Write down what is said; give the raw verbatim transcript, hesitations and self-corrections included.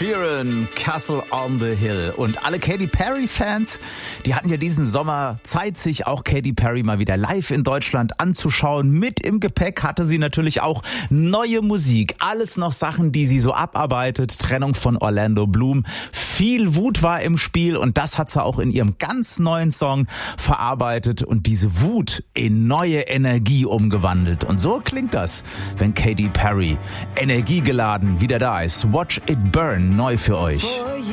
Sheeran, Castle on the Hill. Und alle Katy Perry-Fans, die hatten ja diesen Sommer Zeit, sich auch Katy Perry mal wieder live in Deutschland anzuschauen. Mit im Gepäck hatte sie natürlich auch neue Musik. Alles noch Sachen, die sie so abarbeitet. Trennung von Orlando Bloom. Viel Wut war im Spiel und das hat sie auch in ihrem ganz neuen Song verarbeitet und diese Wut in neue Energie umgewandelt. Und so klingt das, wenn Katy Perry energiegeladen wieder da ist. Watch It Burn, neu für euch.